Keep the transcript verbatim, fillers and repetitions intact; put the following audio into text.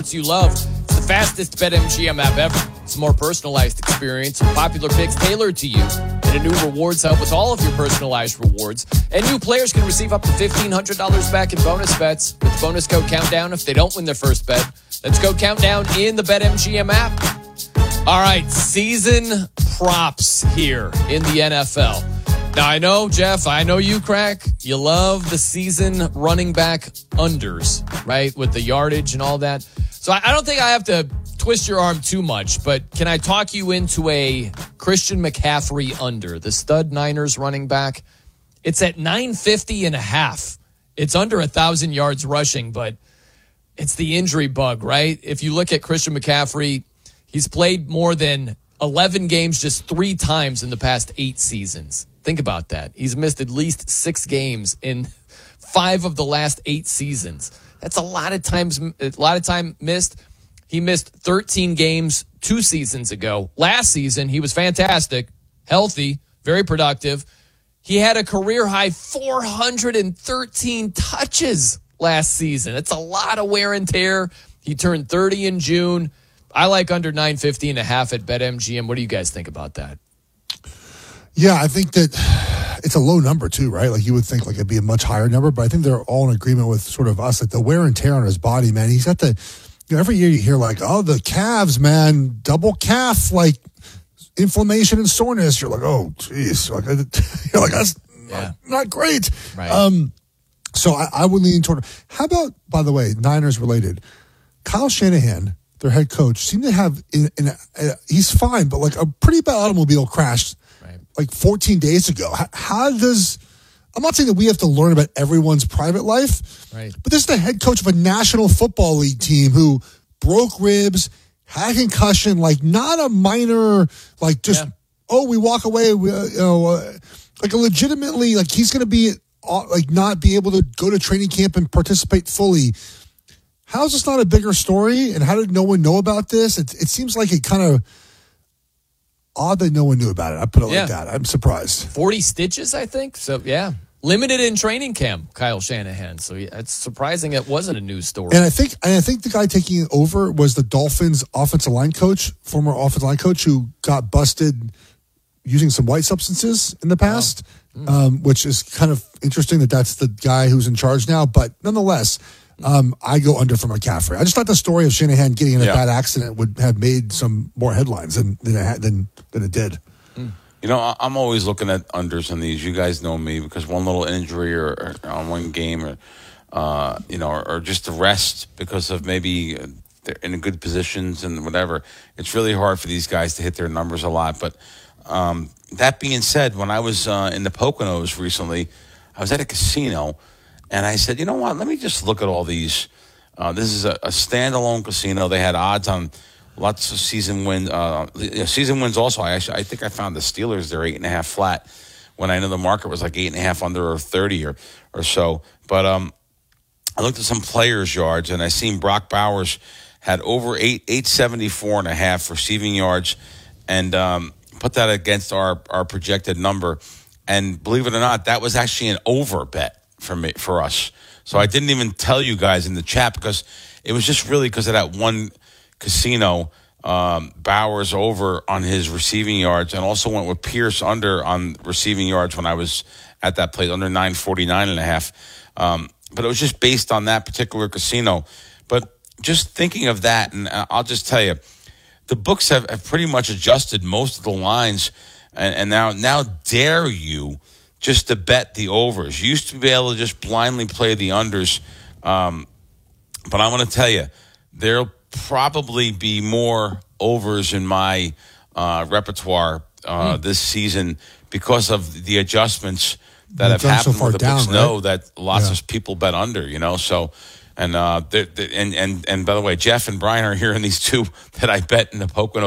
you love. It's the fastest BetMGM app ever. It's a more personalized experience, popular picks tailored to you, and a new rewards hub with all of your personalized rewards. And new players can receive up to fifteen hundred dollars back in bonus bets with bonus code Countdown if they don't win their first bet. Let's go Countdown in the BetMGM app. All right, season props here in the N F L. Now, I know, Jeff, I know you, Crack, you love the season running back unders, right, with the yardage and all that. So I don't think I have to twist your arm too much, but can I talk you into a Christian McCaffrey under, the stud Niners running back? It's at nine fifty and a half. It's under one thousand yards rushing, but it's the injury bug, right? If you look at Christian McCaffrey, he's played more than eleven games just three times in the past eight seasons. Think about that. He's missed at least six games in five of the last eight seasons. That's a lot of times, a lot of time missed. He missed thirteen games two seasons ago. Last season, he was fantastic, healthy, very productive. He had a career high four hundred thirteen touches last season. It's a lot of wear and tear. He turned thirty in June. I like under nine fifty and a half at BetMGM. What do you guys think about that? Yeah, I think that it's a low number too, right? Like you would think like it'd be a much higher number, but I think they're all in agreement with sort of us, like the wear and tear on his body, man. He's got the, you know, every year you hear like, oh, the calves, man, double calf, like inflammation and soreness. You're like, oh, geez. Like, you're like, that's yeah. not, not great. Right. Um, so I, I would lean toward, how about, by the way, Niners related, Kyle Shanahan, their head coach, seemed to have, in, in a, a, he's fine, but like a pretty bad automobile crash like fourteen days ago. How, how does, I'm not saying that we have to learn about everyone's private life, right? But this is the head coach of a National Football League team who broke ribs, had a concussion, like not a minor, like just, yeah. oh, we walk away, we, uh, you know, uh, like a legitimately, like he's going to be, uh, like not be able to go to training camp and participate fully. How is this not a bigger story? And how did no one know about this? It, it seems like it kind of, odd that no one knew about it. I put it yeah. like that. I'm surprised. forty stitches, I think. So, yeah. Limited in training camp, Kyle Shanahan. So, yeah, it's surprising it wasn't a news story. And I think and I think the guy taking it over was the Dolphins offensive line coach, former offensive line coach, who got busted using some white substances in the past, oh. mm. um, which is kind of interesting that that's the guy who's in charge now. But nonetheless, Um, I go under for McCaffrey. I just thought the story of Shanahan getting in a yeah. bad accident would have made some more headlines than than it, had, than, than it did. You know, I'm always looking at unders on these. You guys know me because one little injury or, or on one game, or uh, you know, or, or just the rest because of maybe they're in good positions and whatever. It's really hard for these guys to hit their numbers a lot. But um, that being said, when I was uh, in the Poconos recently, I was at a casino. And I said, you know what, let me just look at all these. Uh, this is a, a standalone casino. They had odds on lots of season wins. Uh, season wins also. I actually, I think I found the Steelers, they're eight and a half flat when I know the market was like eight and a half under or thirty or, or so. But um, I looked at some players' yards, and I seen Brock Bowers had over eight, eight seventy-four and a half receiving yards, and um, put that against our, our projected number. And believe it or not, that was actually an over bet. For me, for us. So I didn't even tell you guys in the chat because it was just really because of that one casino, um, Bowers over on his receiving yards, and also went with Pierce under on receiving yards when I was at that place, under nine forty-nine and a half. Um, but it was just based on that particular casino. But just thinking of that, and I'll just tell you, the books have, have pretty much adjusted most of the lines, and, and now now dare you just to bet the overs. You used to be able to just blindly play the unders. Um, but I want to tell you, there'll probably be more overs in my uh, repertoire uh, mm. this season because of the adjustments that You've have happened so where the down, books right? know that lots yeah. of people bet under, you know. So, and, uh, they're, they're, and, and, and by the way, Jeff and Brian are here in these two that I bet in the Pocono